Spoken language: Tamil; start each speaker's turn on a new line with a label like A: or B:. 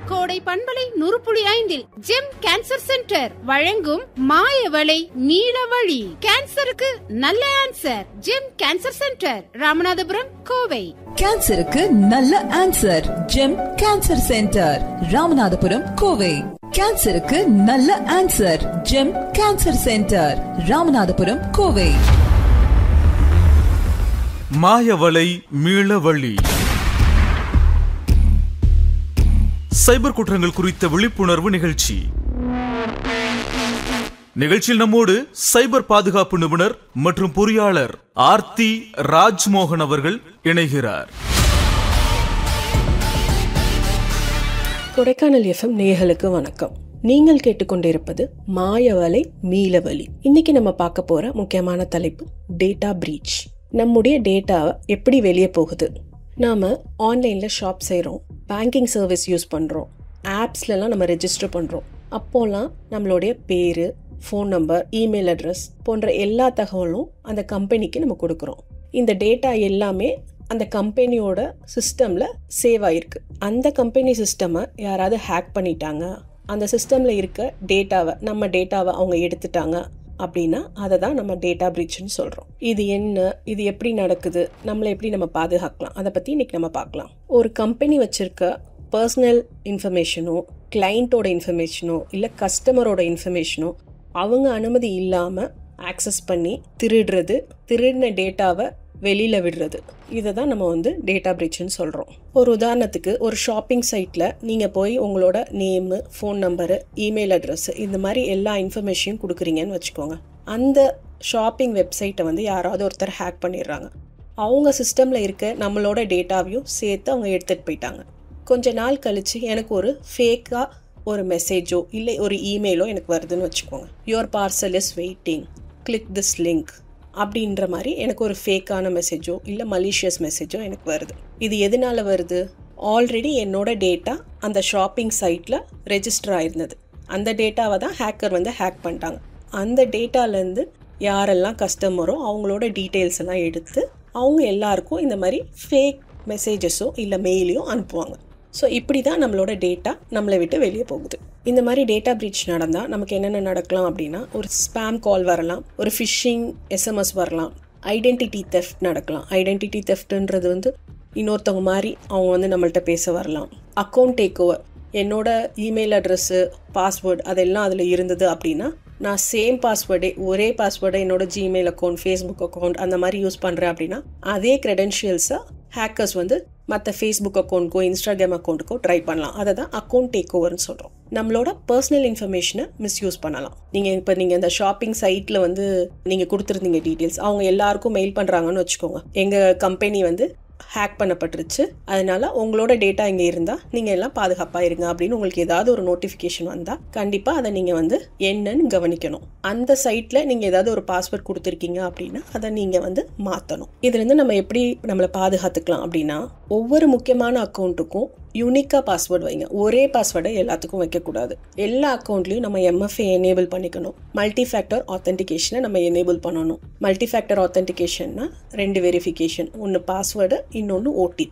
A: கோடை பண்பலை 100.5 ஜெம் கேன்சர் சென்டர் வழங்கும் மாயவளை நீலவழி. கேன்சருக்கு நல்ல answer. GeM cancer centre, Ramanathapuram, Kovai.
B: கேன்சருக்கு நல்ல answer. GeM cancer centre, Ramanathapuram, Kovai. கேன்சருக்கு நல்ல answer. GeM cancer centre, Ramanathapuram, Kovai.
C: மாயவளை மீளவழி. சைபர் குற்றங்கள் குறித்த விழிப்புணர்வு நிகழ்ச்சி. நிகழ்ச்சியில் நம்மோடு சைபர் பாதுகாப்பு நிபுணர் மற்றும் பொறியாளர் ஆர்த்தி ராஜ்மோகன் அவர்கள் இணைகிறார்.
D: கொடைக்கானல் எஃப்எம் நேயர்களுக்கு வணக்கம். நீங்கள் கேட்டுக்கொண்டிருப்பது மாயவளை மீளவழி. இன்னைக்கு நம்ம பார்க்க போற முக்கியமான தலைப்பு டேட்டா பிரீச். நம்முடைய டேட்டா எப்படி வெளியே போகுது? நாம் ஆன்லைனில் ஷாப் செய்கிறோம், பேங்கிங் சர்வீஸ் யூஸ் பண்ணுறோம், ஆப்ஸ்லலாம் நம்ம ரெஜிஸ்டர் பண்ணுறோம். அப்போலாம் நம்மளுடைய பேர், ஃபோன் நம்பர், இமெயில் அட்ரஸ் போன்ற எல்லா தகவலும் அந்த கம்பெனிக்கு நம்ம கொடுக்குறோம். இந்த டேட்டா எல்லாமே அந்த கம்பெனியோட சிஸ்டமில் சேவ் ஆகிருக்கு. அந்த கம்பெனி சிஸ்டமை யாராவது ஹேக் பண்ணிட்டாங்க, அந்த சிஸ்டமில் இருக்க டேட்டாவை, நம்ம டேட்டாவை அவங்க எடுத்துட்டாங்க அப்படின்னா அதை தான் நம்ம டேட்டா பிரீச்னு சொல்கிறோம். இது என்ன, இது எப்படி நடக்குது, நம்மளை எப்படி நம்ம பாதுகாக்கலாம், அதை பற்றி இன்றைக்கி நம்ம பார்க்கலாம். ஒரு கம்பெனி வச்சுருக்க பர்சனல் இன்ஃபர்மேஷனோ, கிளைண்ட்டோட இன்ஃபர்மேஷனோ, இல்லை கஸ்டமரோட இன்ஃபர்மேஷனோ அவங்க அனுமதி இல்லாமல் ஆக்சஸ் பண்ணி திருடுறது, திருடின டேட்டாவை வெளியில் விடுறது, இதை தான் நம்ம டேட்டா பிரீச்னு சொல்கிறோம். ஒரு உதாரணத்துக்கு, ஒரு ஷாப்பிங் சைட்டில் நீங்கள் போய் உங்களோட name, phone number, email address இந்த மாதிரி எல்லா இன்ஃபர்மேஷனையும் கொடுக்குறீங்கன்னு வச்சுக்கோங்க. அந்த ஷாப்பிங் வெப்சைட்டை யாராவது ஒருத்தர் ஹேக் பண்ணிடுறாங்க. அவங்க சிஸ்டமில் இருக்க நம்மளோட டேட்டாவையும் சேர்த்து அவங்க எடுத்துகிட்டு போயிட்டாங்க. கொஞ்ச நாள் கழித்து எனக்கு ஒரு ஃபேக்காக ஒரு மெசேஜோ இல்லை ஒரு இமெயிலோ எனக்கு வருதுன்னு வச்சுக்கோங்க. Your parcel is waiting, click this link அப்படின்ற மாதிரி எனக்கு ஒரு ஃபேக்கான மெசேஜோ இல்லை மலீஷியஸ் மெசேஜோ எனக்கு வருது. இது எதனால வருது? ஆல்ரெடி என்னோட டேட்டா அந்த ஷாப்பிங் சைட்டில் ரெஜிஸ்டர் ஆயிருந்தது. அந்த டேட்டாவை தான் ஹேக்கர் ஹேக் பண்ணிட்டாங்க. அந்த டேட்டாலேருந்து யாரெல்லாம் கஸ்டமரோ அவங்களோட டீட்டெயில்ஸ் எல்லாம் எடுத்து அவங்க எல்லாருக்கும் இந்த மாதிரி ஃபேக் மெசேஜஸோ இல்லை மெயிலையோ அனுப்புவாங்க. ஸோ இப்படி தான் நம்மளோட டேட்டா நம்மளை விட்டு வெளியே போகுது. இந்த மாதிரி டேட்டா பிரீச் நடந்தால் நமக்கு என்னென்ன நடக்கலாம் அப்படின்னா, ஒரு ஸ்பேம் கால் வரலாம், ஒரு ஃபிஷிங் எஸ்எம்எஸ் வரலாம், ஐடென்டிட்டி தெஃப்ட் நடக்கலாம். ஐடென்டிட்டி தெஃப்ட்ன்றது இன்னொருத்தவங்க மாதிரி அவங்க நம்மள்கிட்ட பேச வரலாம். அக்கௌண்ட் டேக் ஓவர், என்னோட இமெயில் அட்ரெஸ்ஸு, பாஸ்வேர்டு அதெல்லாம் அதில் இருந்தது அப்படின்னா நான் சேம் பாஸ்வேர்டே, ஒரே பாஸ்வேர்டை என்னோட ஜிமெயில் அக்கௌண்ட், ஃபேஸ்புக் அக்கௌண்ட் அந்த மாதிரி யூஸ் பண்ணுறேன் அப்படின்னா அதே க்ரெடென்ஷியல்ஸை ஹேக்கர்ஸ் மற்ற ஃபேஸ்புக் அக்கௌண்ட்க்கோ இன்ஸ்டாகிராம் அக்கௌண்ட்டுக்கோ ட்ரை பண்ணலாம். அதை தான் அக்கௌண்ட் டேக் ஓவர்னு சொல்கிறோம். நம்மளோட பர்சனல் இன்ஃபர்மேஷனை மிஸ்யூஸ் பண்ணலாம். நீங்கள் இந்த ஷாப்பிங் சைட்டில் நீங்கள் கொடுத்துருந்தீங்க டீட்டெயில்ஸ், அவங்க எல்லாருக்கும் மெயில் பண்ணுறாங்கன்னு வச்சுக்கோங்க. எங்கள் கம்பெனி ஹேக் பண்ணப்பட்டுருச்சு, அதனால உங்களோட டேட்டா இங்கே இருந்தால் நீங்கள் எல்லாம் பாதுகாப்பாக இருங்க அப்படின்னு உங்களுக்கு ஏதாவது ஒரு நோட்டிஃபிகேஷன் வந்தால் கண்டிப்பாக அதை நீங்கள் என்னன்னு கவனிக்கணும். அந்த சைட்டில் நீங்கள் ஏதாவது ஒரு பாஸ்வேர்ட் கொடுத்துருக்கீங்க அப்படின்னா அதை நீங்கள் மாற்றணும். இதுலேருந்து நம்ம எப்படி நம்மளை பாதுகாத்துக்கலாம் அப்படின்னா, ஒவ்வொரு முக்கியமான அக்கௌண்ட்டுக்கும் யூனிக்காக பாஸ்வேர்டு வைங்க. ஒரே பாஸ்வேர்டை எல்லாத்துக்கும் வைக்கக்கூடாது. எல்லா அக்கௌண்ட்லையும் நம்ம MFA எனேபிள் பண்ணிக்கணும். மல்டி ஃபேக்டர் ஆத்தென்டிகேஷனை நம்ம எனேபிள் பண்ணணும். மல்டி ஃபேக்டர் ஆத்தென்டிகேஷன்னா 2 வெரிஃபிகேஷன், ஒன்று பாஸ்வேர்டு, இன்னொன்று OTP.